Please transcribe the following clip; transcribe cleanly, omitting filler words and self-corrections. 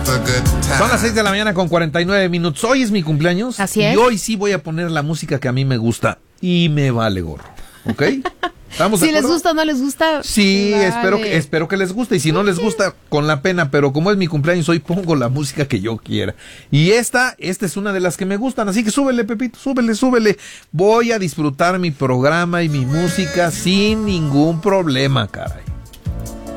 Son las 6 de la mañana con 49 minutos. Hoy es mi cumpleaños. Así es. Y hoy sí voy a poner la música que a mí me gusta. Y me vale gorro. ¿Ok? ¿Estamos de Si les acuerdo? gusta o no les gusta. Sí, vale. espero que les guste. Y si no les gusta, con la pena. Pero como es mi cumpleaños, hoy pongo la música que yo quiera. Y esta es una de las que me gustan. Así que súbele, Pepito, súbele. Voy a disfrutar mi programa y mi música sin ningún problema, caray.